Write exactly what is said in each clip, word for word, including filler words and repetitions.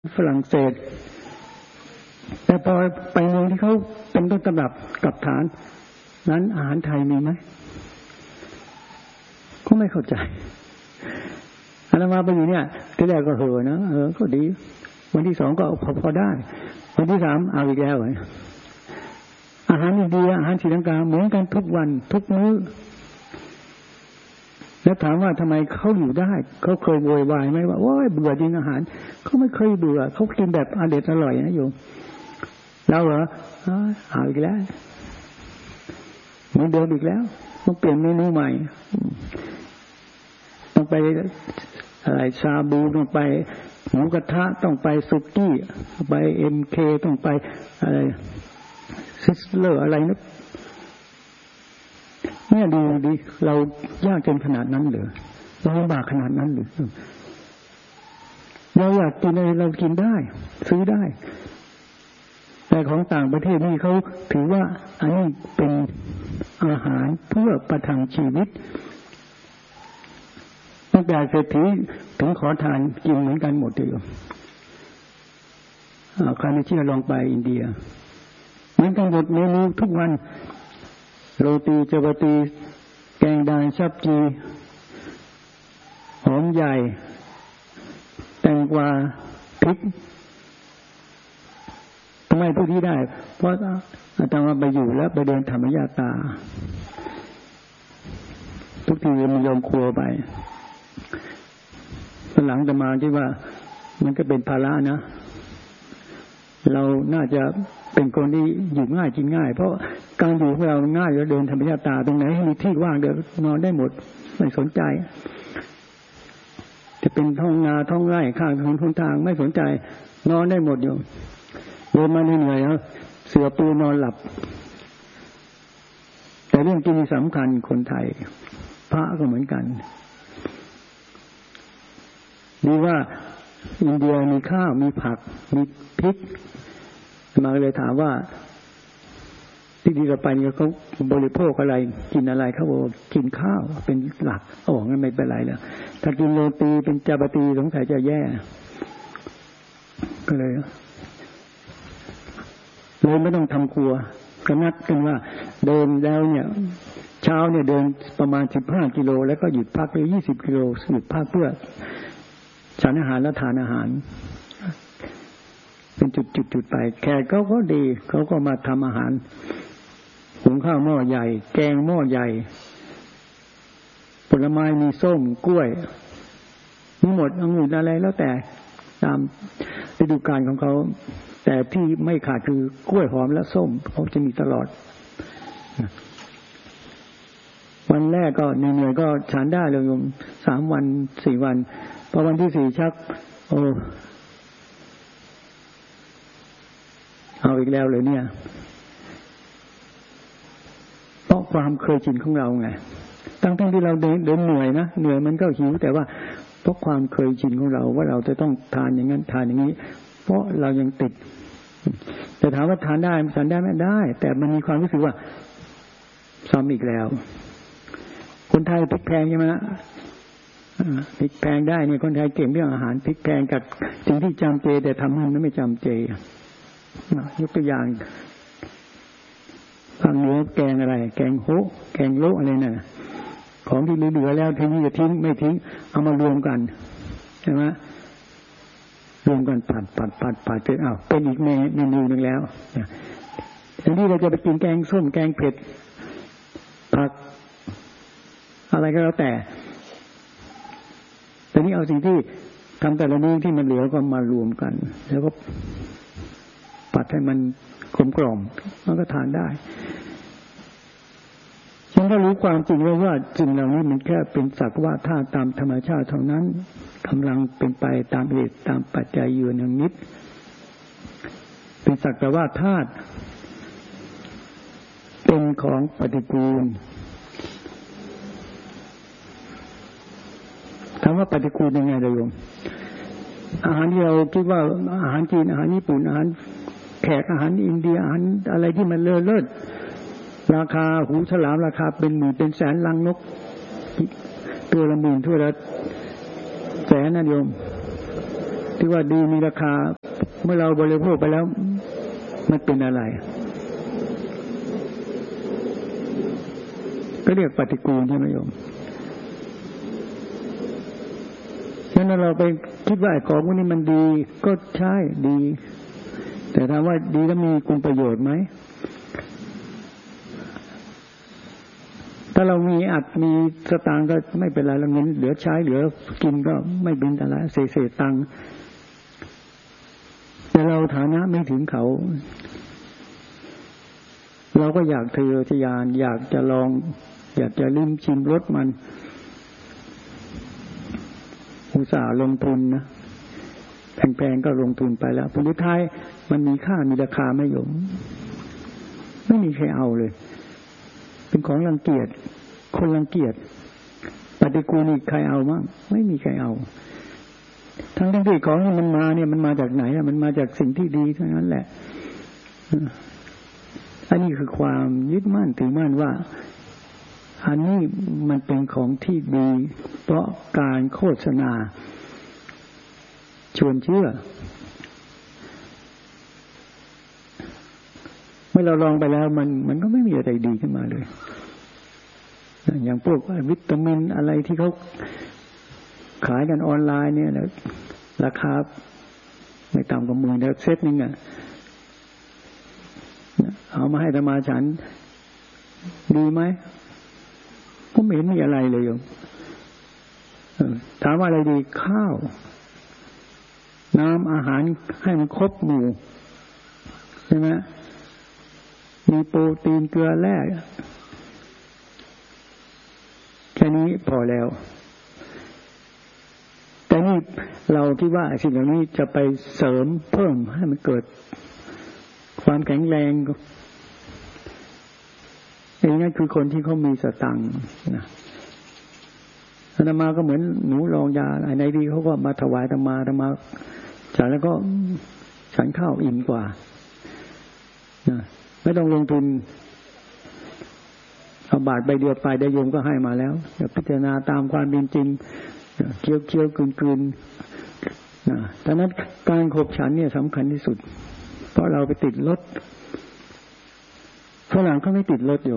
ฝรั่งเศสแต่พอไปเมืองที่เขาเป็นต้นตำรับกับฐานนั้นอาหารไทยมีไหมก็ไม่เข้าใจอาตมาไปอยู่เนี่ยที่แรกก็เหอะนะเออก็ดีวันที่สองก็พอพอได้วันที่สามเอาอีกแล้วอาหารอินเดียอาหารศรีลังกาเหมือนกันทุกวันทุกมื้อแล้วถามว่าทำไมเขาอยู่ได้เขาเคยโวยวายไหมว่าโอ้ยเบื่อจริงอาหารเขาไม่เคยเบื่อเขากินแบบอร่อยอร่อยนะโยมเราเหรอเอาอีกแล้วเหมือนเดิมอีกแล้วต้องเปลี่ยนเมนูใหม่ต้องไปอะไรชาบูต้องไปหมูกระทะต้องไปสุกี้ไปเอ็มเคต้องไปอะไรซิสเลอร์อะไรนะเนี่ยดูดิเรายากจนขนาดนั้นเหรอเราลำบากขนาดนั้นหรือเราอยากกินอะไรเรากินได้ซื้อได้แต่ของต่างประเทศนี่เขาถือว่าอันนี้เป็นอาหารเพื่อประทังชีวิตตั้งแต่เศรษฐีถึงขอทานกินเหมือนกันหมดเลยใครไม่เชื่อลองไปอินเดียเหมือนกันหมดเมนูทุกวันโรตีจาปาตีแกงดาชับจีหอมใหญ่แตงกวาพริกทำไมพูดที่ได้เพราะอาตมาไปอยู่แล้วไปเดินธรรมญาตาทุกทีมันยอมครัวไปตอนหลังอาตมาคิดว่ามันก็เป็นภาระนะเราน่าจะเป็นคนที่อยู่ง่ายกินง่ายเพราะการอยู่ของเราง่ายเราเดินธรรมชาติตาตรงไหนมีที่ว่างเดินนอนได้หมดไม่สนใจจะเป็นท้องนาท้องไร่ข้างถนนหนทางไม่สนใจนอนได้หมดอยู่เดินมาเหนื่อยๆแล้วเสือปูนอนหลับแต่เรื่องกินสำคัญคนไทยพระก็เหมือนกันดีว่าอินเดียมีข้าวมีผักมีพริกมาเลยถามว่าที่ดีเราไปเนี่ยเขาบริโภคอะไรกินอะไรเขาบอกกินข้าวเป็นหลักโอ้งั้นไม่เป็นไรแล้วถ้ากินโรตีเป็นจาปาตีสงสัยจะแย่ก็เลยเลยไม่ต้องทำครัวก็นัดกันว่าเดินแล้วเนี่ยเช้าเนี่ยเดินประมาณสิบห้ากิโลแล้วก็หยุดพักไปยี่สิบกิโลหยุดพักเพื่อฉันอาหารและทานอาหารเป็นจุดๆๆไปแขกเขาก็ดีเขาก็มาทำอาหารหุงข้าวหม้อใหญ่แกงหม้อใหญ่ผลไม้มีส้มกล้วยมีหมดองุ่นอะไรแล้วแต่ตามฤดูกาลของเขาแต่ที่ไม่ขาดคือกล้วยหอมและส้มเขาจะมีตลอดวันแรกก็เหนื่อยๆก็ฉันได้เลยสามวันสี่วันพอวันที่สี่ชักโอ้เอาอีกแล้วเลยเนี่ยเพราะความเคยชินของเราไงตั้งๆที่เราเดินเดินเหนื่อยนะเหนื่อยมันก็หิวแต่ว่าเพราะความเคยชินของเราว่าเราจะต้องทานอย่างนั้นทานอย่างนี้เพราะเรายังติดแต่ถามว่าทานได้ทานได้ไม่ได้แต่มันมีความรู้สึกว่าซ้ำอีกแล้วคนไทยพริกแพงใช่ไหมนะพริกแพงได้เนี่ยคนไทยเก่งเรื่องอาหารพริกแพงกับสิ่งที่จำเจแต่ทำให้มันไม่จำเจยกตัวอย่างภาคเหนือแกงอะไรแกงโฮแกงโลอะไรน่ะของที่เหลือแล้วทิ้งจะทิ้งไม่ทิ้งเอามารวมกันใช่ไหมรวมกันผัดผัดผัดผัดจนอ้าวเป็นอีกเมนูนึงแล้วทีนี้เราจะไปกินแกงส้มแกงเผ็ดผักอะไรก็แล้วแต่แต่นี้เอาสิ่งที่ทำแต่ละมื้อที่มันเหลือก็มารวมกันแล้วก็ผัดให้มันกลมกล่อมมันก็ทานได้ฉันก็รู้ความจริงแล้วว่าสิ่งเหล่านี้มันแค่เป็นสักว่าธาตุตามธรรมชาติเท่านั้นกำลังเป็นไปตามเหตุตามปัจจัยอยู่หนึ่งนิดเป็นสักแต่ว่าธาตุเป็นของปฏิกูลถามว่าปฏิกูลยังไงเลยโยมอาหารที่เราคิดว่าอาหารจีนอาหารญี่ปุ่นอาหารแขกอาหารอินเดียอาหารอะไรที่มันเลอเลิศราคาหูฉลามราคาเป็นหมื่นเป็นแสนลังนกตัวละหมื่นตัวละแสนนะโยมที่ว่าดีมีราคาเมื่อเราบริโภคไปแล้วมันเป็นอะไรก็เรียกปฏิกูลใช่ไหมโยมฉะนั้นเราไปคิดว่าของพวกนี้มันดีก็ใช่ดีแต่ถามว่าดีแล้วมีคุณประโยชน์ไหมถ้าเรามีอัดมีสตางค์ก็ไม่เป็นไรเราเงินเหลือใช้เหลือกินก็ไม่เป็นอะไรเศษๆตังค์แต่เราฐานะไม่ถึงเขาเราก็อยากทะเยอทะยานอยากจะลองอยากจะลิ้มชิมรสมันอุตส่าห์ลงทุนนะแพงๆก็ลงทุนไปแล้วผลสุดท้ายมันมีค่ามีราคาไม่ยอมไม่มีใครเอาเลยเป็นของรังเกียจคนรังเกียจปฏิกูลนี่ใครเอามั้งไม่มีใครเอาทั้งทั้งที่ของมันมาเนี่ยมันมาจากไหนอ่ะมันมาจากสิ่งที่ดีทั้งนั้นแหละอันนี้คือความยึดมั่นถือมั่นว่าอันนี้มันเป็นของที่ดีเพราะการโฆษณาชวนเชื่อเมื่อเราลองไปแล้วมันมันก็ไม่มีอะไรดีขึ้นมาเลยอย่างพวกวิตามินอะไรที่เขาขายกันออนไลน์เนี่ยนะราคาไม่ต่ำกว่าหมื่นแล้วเซตนึงอ่ะเอามาให้ธรรมาฉันดีไหมก็ไม่เห็นมีอะไรเลยโยมถามว่าอะไรดีข้าวน้ำอาหารให้มันครบหมู่ใช่ไหมมีโปรตีนเกลือแร่แค่นี้พอแล้วแต่นี่เราคิดว่าสิ่งเหล่านี้จะไปเสริมเพิ่มให้มันเกิดความแข็งแรงอย่างนั้นคือคนที่เขามีสตังค์นะอาตมาก็เหมือนหนูลองยาอะไรดีเขาก็มาถวายอาตมาอาตมาฉันแล้วก็ฉันข้าวอิ่มกว่านะไม่ต้องลงทุนเอาบาทใบเดียวไปได้โยมก็ให้มาแล้วพิจารณาตามความเป็นจริงเคี้ยวเคี้ยวกลืนกลืนนะดังนั้นการขบฉันเนี่ยสำคัญที่สุดเพราะเราไปติดรถฝรั่งเขาไม่ติดรถอยู่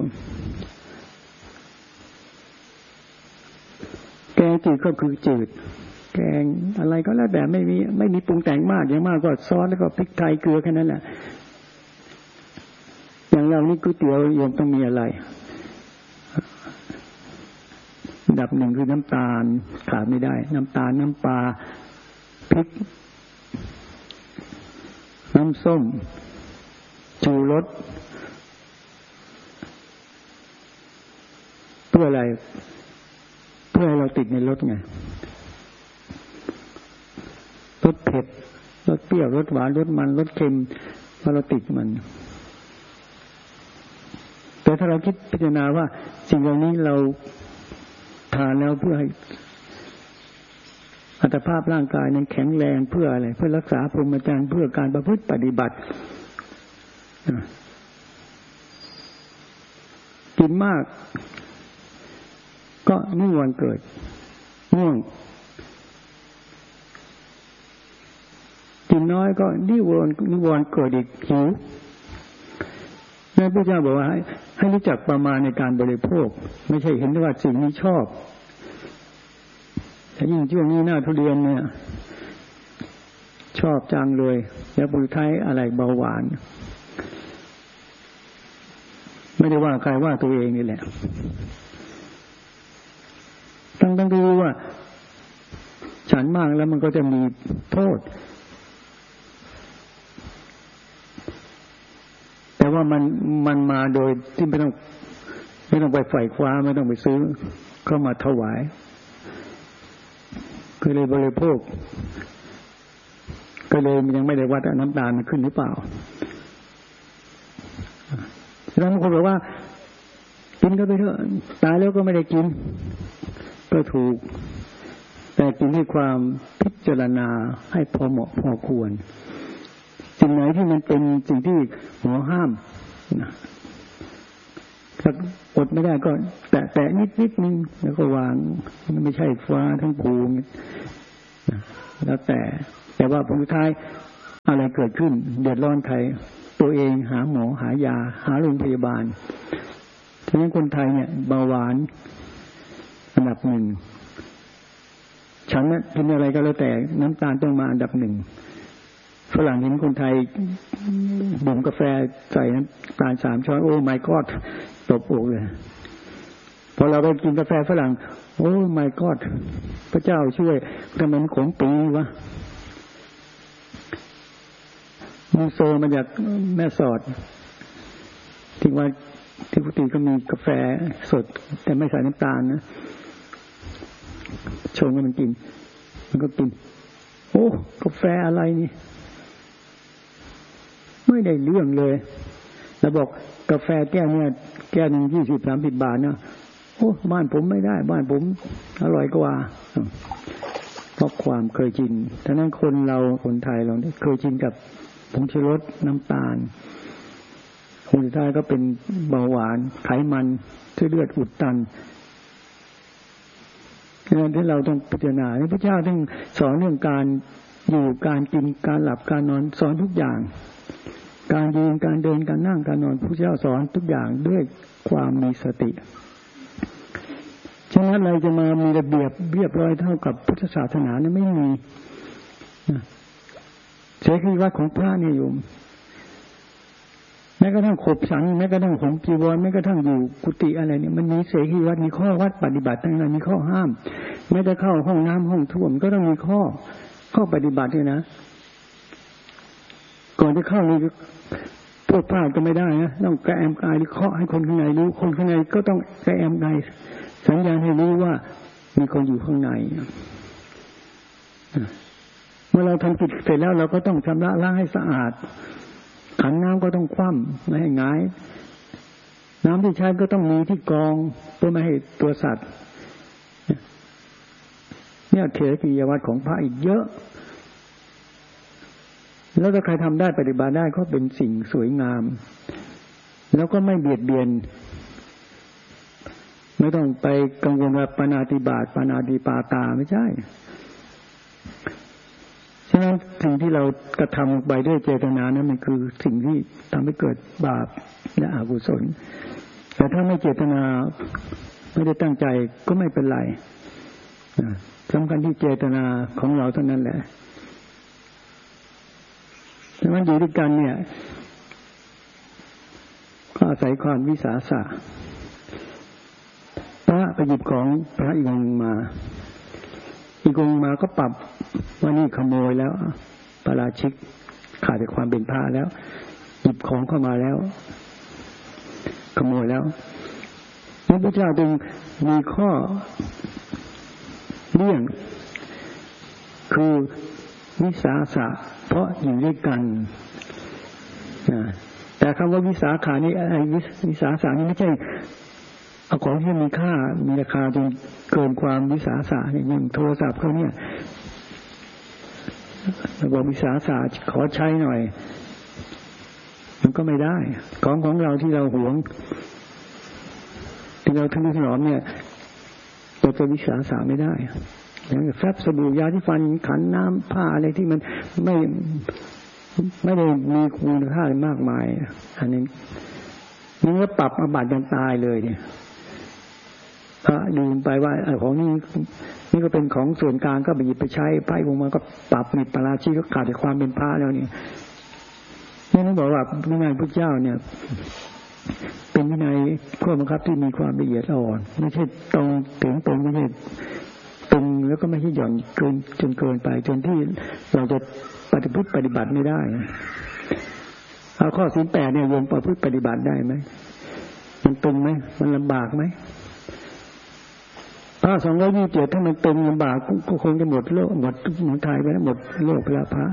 แกงจืดก็คือจืดแกงอะไรก็แล้วแต่ไม่มีไม่มีปรุงแต่งมากอย่างมากก็ซอสแล้วก็พริกไทยเกลือแค่นั้นแหละอย่างเรานี่ก๋วยเตี๋ยวโยมต้องมีอะไรอันดับหนึ่งคือน้ำตาลขาดไม่ได้น้ำตาลน้ำปลาพริกน้ำส้มชูรสเพื่ออะไรเพื่อให้เราติดในรสไงรสเผ็ดรสเปรี้ยวรสหวานรสมันรสเค็มเพราะเราติดมันแต่ถ้าเราคิดพิจารณาว่าสิ่งเหล่านี้เราทานแล้วเพื่อให้อัตภาพร่างกายนั้นแข็งแรงเพื่ออะไรเพื่อรักษาพรหมจรรย์เพื่อการประพฤติปฏิบัติกินมากก็นิวรณ์เกิดง่วงกินน้อยก็นิวรณ์นิวรณ์เกิดอีกหิวนั่นพระเจ้าบอกว่าให้ให้รู้จักประมาณในการบริโภคไม่ใช่เห็นว่าสิ่งนี้ชอบแต่ยิ่งช่วงนี้หน้าทุเรียนเนี่ยชอบจังเลยแล้วปุถุไทยอะไรเบาหวานไม่ได้ว่าใครว่าตัวเองนี่แหละต้องต้องดูว่าฉันมากแล้วมันก็จะมีโทษแต่ว่ามันมันมาโดยที่ไม่ต้องไม่ต้องไปไฝ่คว้าไม่ต้องไปซื้อเข้ามาถวายก็เลยบริโภคก็เลยยังไม่ได้วัดน้ำตาลมันขึ้นหรือเปล่าฉะนั้นบางคนบอกว่ากินก็ไปเถอะตายแล้วก็ไม่ได้กินก็ถูกแต่กินด้วยความพิจารณาให้พอเหมาะพอควรสิ่งไหนที่มันเป็นสิ่งที่หมอห้ามนะถ้าอดไม่ได้ก็แตะแตะนิดนิดนึงแล้วก็วางไม่ใช่ฟ้าทั้งภูนะแล้วแต่แต่ว่าผลสุดท้ายอะไรเกิดขึ้นเดือดร้อนใครตัวเองหาหมอหายาหาโรงพยาบาลฉะนั้นคนไทยเนี่ยเบาหวานอันดับหนึ่งฉันนะกินอะไรก็แล้วแต่น้ำตาลต้องมาอันดับหนึ่งฝรั่งเห็นคนไทยดื่มกาแฟใส่น้ำตาลสามช้อนโอ้ my god ตบอกเลยพอเราไปกินกาแฟฝรั่งโอ้ my god พระเจ้าช่วยทำไมมันขมปีวะมูโซมาจากแม่สอดที่ว่าที่ปกติก็มีกาแฟสดแต่ไม่ใส่น้ำตาลนะชงให้มันกินมันก็กินโอ้กาแฟอะไรนี่ไม่ได้เรื่องเลยแล้วบอกกาแฟแก้วเนี่ยแก้วหนึ่งยี่สิบสามสิบบาทนะโอ้บ้านผมไม่ได้บ้านผมอร่อยกว่าเพราะความเคยชินฉะนั้นคนเราคนไทยเราเนี่ยเคยชินกับผงชูรสน้ำตาลคนสุดท้ายก็เป็นเบาหวานไขมันที่เลือดอุดตันฉะนั้นที่เราต้องพิจารณาพระเจ้าต้องสอนเรื่องการอยู่การกินการหลับการนอนสอนทุกอย่างการยืนการเดินการนั่งการนอนพระเจ้าสอนทุกอย่างด้วยความมีสติฉะนั้นเราจะมามีระเบียบเรียบร้อยเท่ากับพุทธศาสนาเนี่ยไม่มีเสรีวัดของพระเนี่ยโยมแม้กระทั่งขบสังแม้กระทั่งผมจีวรแม้กระทั่งอยู่กุฏิอะไรเนี่ยมันมีเสรีวัดมีข้อวัดปฏิบัติทั้งนั้นมีข้อห้ามไม่ได้เข้าห้องน้ำห้องท่วมก็ต้องมีข้อข้อปฏิบัติด้วยนะก่อนจะเข้านี่พูดพลาดก็ไม่ได้นะต้องกระแอมกายเคาะให้คนข้างในรู้คนข้างในก็ต้องกระแอมกายสัญญาณให้รู้ว่ามีคนอยู่ข้างในเมื่อเราทำกิจเสร็จแล้วเราก็ต้องชำระล้างให้สะอาดขันน้ำก็ต้องคว่ำไม่ให้หงายน้ำที่ใช้ก็ต้องมีที่กรองเพื่อไม่ให้ตัวสัตว์เนี่ยเถรกิยวัตรของพระอีกเยอะแล้วถ้าใครทำได้ปฏิบัติได้ก็เป็นสิ่งสวยงามแล้วก็ไม่เบียดเบียนไม่ต้องไปกังวลว่าปาณาติบาตปาณาติปาตาไม่ใช่ฉะนั้นสิ่งที่เรากระทำไปด้วยเจตนานั้นมันคือสิ่งที่ทำให้เกิดบาปและอกุศลแต่ถ้าไม่เจตนาไม่ได้ตั้งใจก็ไม่เป็นไรสำคัญที่เจตนาของเราเท่านั้นแหละฉะนั้นอยู่ด้วยกันเนี่ยก็อาศัยความวิสาสะพระไปหยิบของพระอีกองมาอีกองมาก็ปรับว่านี่ขโมยแล้วปาราชิกขาดจากความเป็นพระแล้วหยิบของเข้ามาแล้วขโมยแล้วพระพุทธเจ้าจึงมีข้อเลี่ยงคือวิสาสะเพราะอยู่ด้วยกันนะแต่คำว่าวิสาขานี่ไอ้วิสาสะนี่ไม่ใช่เอาของที่มีค่ามีราคาจนเกินความวิสาสะเนี่ยอย่างโทรศัพท์เขาเนี่ยเราบอกวิสาสะขอใช้หน่อยมันก็ไม่ได้ของของเราที่เราหวงที่เราทนุถนอมเนี่ยเราจะวิสาสะไม่ได้อย่างแฟบสบู่ยาที่ฟันขันน้ำผ้าอะไรที่มันไม่ไม่ได้มีคุณค่ามากมายอันนี้นี่ก็ปรับอาบัติยันตายเลยเนี่ยพระลืมไปว่าของนี้นี่ก็เป็นของส่วนกลางก็ไปหยิบไปใช้ไปวงมาก็ปรับมีปาราชิกก็ขาดจากความเป็นพระแล้วเนี่ยนี่ต้องบอกว่าวินัยพระเจ้าเนี่ยเป็นวินัยข้อบังคับที่มีความละเอียดอ่อนไม่ใช่ตรงถึงตรงไม่ใช่ตรงแล้วก็ไม่ใช่หย่อนเกินจนเกินไปจนที่เราจะปฏิบัติปฏิบัติไม่ได้เอาข้อศีลแปดเนี่ยโยมประพฤติปฏิบัติได้ไหมมันตรงไหมมันลำบากไหมพระสองร้อยยี่สิบเจ็ดถ้ามันตรงลำบากก็คงจะหมดโลกหมดหมดไทยไปแล้วหมดโลกไปแล้วพระ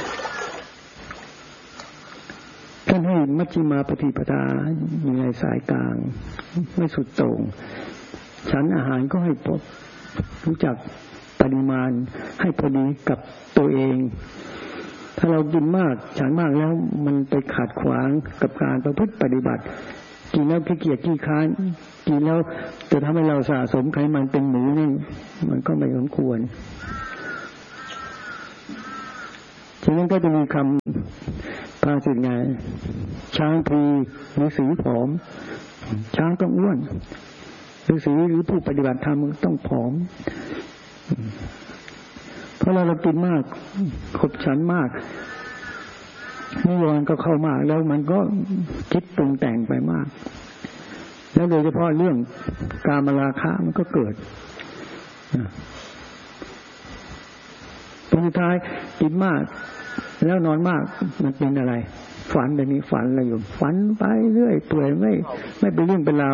ท่านให้มัชฌิมาปฏิปทาอยู่ในสายกลางไม่สุดโต่งฉันอาหารก็ให้พอรู้จักปริมาณให้พอดีกับตัวเองถ้าเรากินมากฉันมากแล้วมันไปขัดขวางกับการประพฤติปฏิบัติกินแล้วขี้เกียจขี้ค้านกินแล้วจะทำให้เราสะสมไขมันเป็นหมูนี่มันก็ไม่สมควรฉะนั้นก็จะมีคำภาษิตไงช้างพลีฤาษีผอมช้างต้องอ้วนฤาษีหรือผู้ปฏิบัติธรรมต้องผอมเพราะเราเรากินมากขบฉันมากนิวรณ์ก็เข้ามากแล้วมันก็คิดปรุงแต่งไปมากแล้วโดยเฉพาะเรื่องกามราคะมันก็เกิดผลสุดท้ายกินมากแล้วนอนมากมันเป็นอะไรฝันแบบนี้ฝันอะไรอยู่ฝันไปเรื่อยเปื่อยไม่ไม่เป็นเรื่องเป็นราว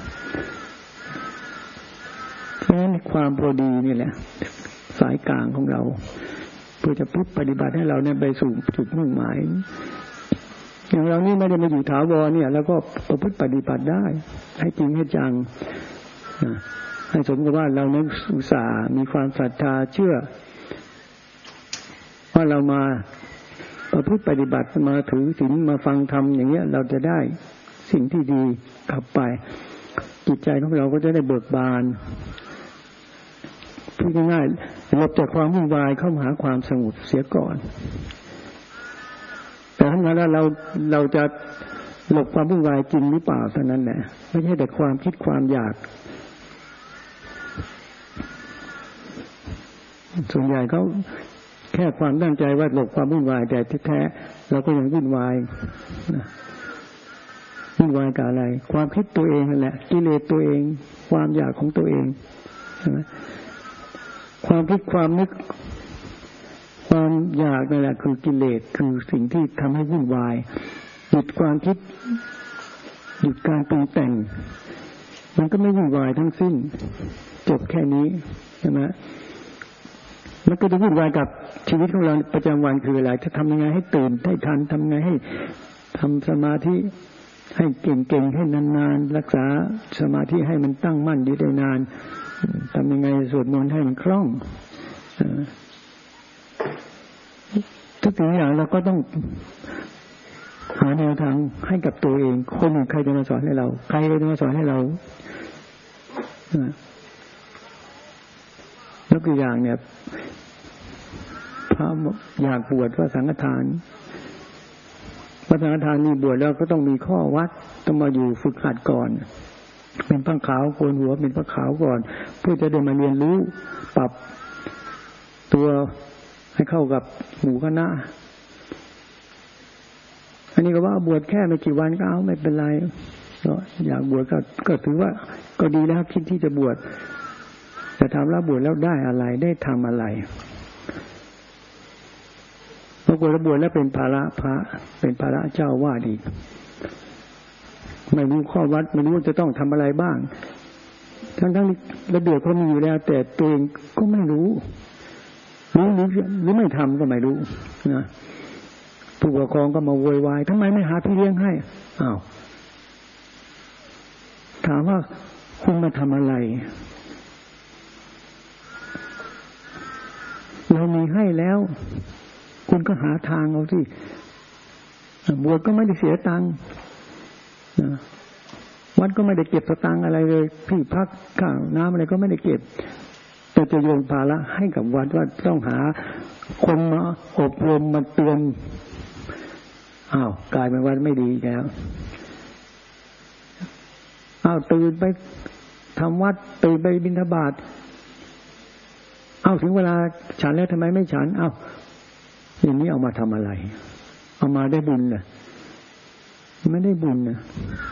เพราะฉะนั้นความพอดีนี่แหละสายกลางของเราเพื่อจะพุทธปฏิบัติให้เราเนี่ยไปสู่จุดมุ่งหมายอย่างเรานี่ไม่ได้มาอยู่ถาวรเนี่ยแล้วก็ประพฤติปฏิบัติได้ให้จริงให้จังให้สมกับว่าเรานั้นอุตส่าห์มีความศรัทธาเชื่อว่าเรามาประพฤติปฏิบัติมาถือศีลมาฟังธรรมอย่างเงี้ยเราจะได้สิ่งที่ดีกลับไปจิตใจของเราก็จะได้เบิกบานพูดง่ายๆหลบจากความวุ่นวายเข้ามาหาความสงบเสียก่อนแต่ทั้งนั้นเราเราจะหลบความวุ่นวายจริงหรือเปล่าเท่านั้นแหละไม่ใช่แต่ความคิดความอยากส่วนใหญ่เขาแค่ความตั้งใจว่าหลบความวุ่นวายแต่แท้ๆเราก็ยังวุ่นวายนะวุ่นวายกับอะไรความคิดตัวเองนั่นแหละกิเลสตัวเองความอยากของตัวเองใช่ไหมความคิดความนึกความอยากนั่นแหละคือกิเลสคือสิ่งที่ทำให้วุ่นวายหยุดความคิดหยุดการปรุงแต่งมันก็ไม่วุ่นวายทั้งสิ้นจบแค่นี้ใช่ไหมมันก็จะวุ่นวายกับชีวิตของเราประจำวันคืออะไรจะทำยังไงให้ตื่นให้ทันทำยังไงให้ทำสมาธิให้เก่งๆให้นานๆรักษาสมาธิให้มันตั้งมั่นอยู่ได้นานทำยังไงสวดมนต์ให้มันคล่องทุกสิ่งอย่างเราก็ต้องหาแนวทางให้กับตัวเองคนอื่นใครจะมาสอนให้เราใครจะมาสอนให้เรายกตัวอย่างเนี่ยพระอยากบวชพระสังฆทานพระสังฆทานนี่บวชแล้วก็ต้องมีข้อวัดต้องมาอยู่ฝึกหัดก่อนเป็นผ้าขาวโกนหัวเป็นผ้าขาวก่อนเพื่อจะได้มาเรียนรู้ปรับตัวให้เข้ากับหมู่คณะอันนี้ก็ว่าบวชแค่ไม่กี่วันก็เอาไม่เป็นไรก็อยากบวชก็ก็ถือว่าก็ดีแล้วคิดที่จะบวชแต่ถามแล้วบวชแล้วได้อะไรได้ทำอะไรปรากฏว่าบวชแล้วเป็นภาระพระเป็นภาระเจ้าวาดอีกไม่รู้ข้อวัดไม่รู้ว่าจะต้องทำอะไรบ้างทั้งทั้งระเบียบเขามีอยู่แล้วแต่ตัวเองก็ไม่รู้รู้หรือหรือไม่ทำก็ไม่รู้นะผู้ปกครองก็มาโวยวายทำไมไม่หาพี่เลี้ยงให้อ้าวถามว่าคุณมาทำอะไรเรามีให้แล้วคุณก็หาทางเอาสิบวชก็ไม่ได้เสียตังค์วัดก็ไม่ได้เก็บสตังค์อะไรเลยพี่พักข้าวน้ำอะไรก็ไม่ได้เก็บแต่จะโยนภาระให้กับวัดว่าต้องหาคนมาอบรมมาเตือนอ้าวกลายเป็นวัดไม่ดีแล้วอ้าวตื่นไปทำวัดตื่นไปบิณฑบาตอ้าวถึงเวลาฉันแล้วทำไมไม่ฉันอ้าวอย่างนี้เอามาทำอะไรเอามาได้บุญเหรอไม่ได้บุญนะ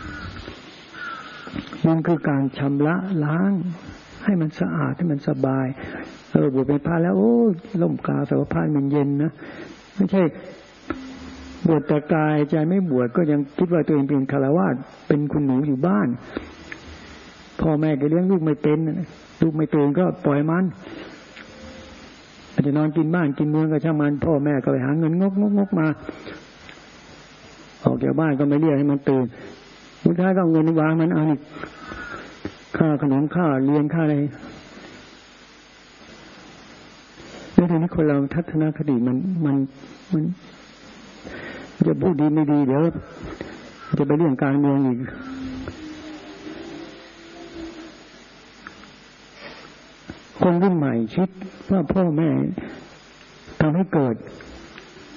มันคือการชำระล้างให้มันสะอาดให้มันสบายเออบวชเป็นพระแล้วโอ้ล่มกาสาวพานมันเย็นนะไม่ใช่บวชแต่กายใจไม่บวชก็ยังคิดว่าตัวเองเป็นฆราวาสเป็นคุณหนูอยู่บ้านพ่อแม่ก็เลี้ยงลูกไม่เป็นลูกไม่ตื่นก็ปล่อยมันอาจจะนอนกินบ้านกินเมืองก็ช่างมันพ่อแม่ก็ไปหาเงินงกงกงกมาออกจากบ้านก็ไม่เรียกให้มันตื่นสุดท้ายก็เอาเงินวางมันเอานี่ค่าขนมค่าเรียนค่าอะไรแล้วทีนี้คนเราทัศนคติมันมันมันจะพูดดีไม่ดีเดี๋ยวจะไปเรื่องการเมืองอีกคนรุ่นใหม่คิดว่าพ่อแม่ทำให้เกิด